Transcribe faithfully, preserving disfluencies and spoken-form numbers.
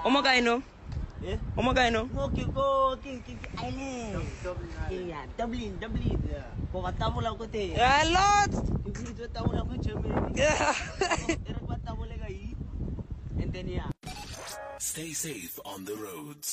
Umagkano? Eh? Umagkano? Okay ko, king, king, island. King yan, Dublin, Dublin. Kung kata mo lang ko, te. Yeah, lots! Kung kata mo lang ko, Germany. Yeah. Pero kata mo lang ay. And then, yeah. Stay safe on the roads.